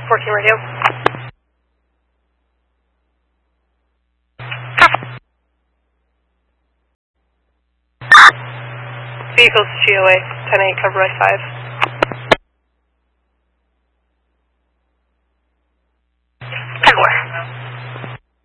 Working radio. Vehicles to GOA, 10-8, cover by 5.